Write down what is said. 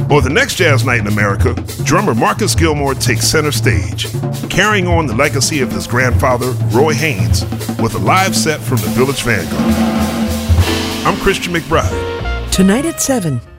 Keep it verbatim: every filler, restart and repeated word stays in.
On the next Jazz Night in America, drummer Marcus Gilmore takes center stage, carrying on the legacy of his grandfather, Roy Haynes, with a live set from the Village Vanguard. I'm Christian McBride. Tonight at seven